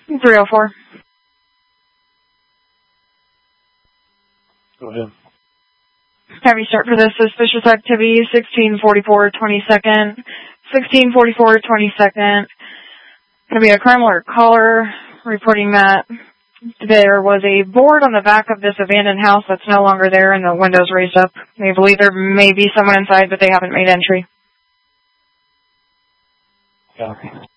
304. Go ahead. Have you start for this suspicious activity, 1644 22nd. 1644 22nd. Going to be a crime alert caller reporting that there was a board on the back of this abandoned house that's no longer there and the windows raised up. They believe there may be someone inside, but they haven't made entry. Copy.